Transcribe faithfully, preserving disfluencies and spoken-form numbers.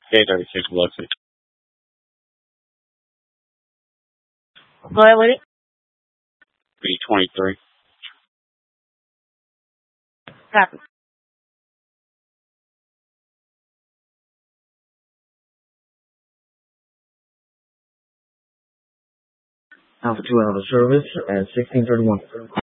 K thirty-six Biloxi. Go ahead with it. B twenty-three. Copy. Alpha two out of service at sixteen thirty-one.